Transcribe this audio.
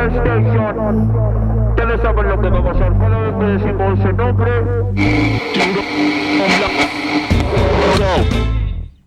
Fire Station. Tell us about lo que va a pasar. Follow me, decimos su nombre.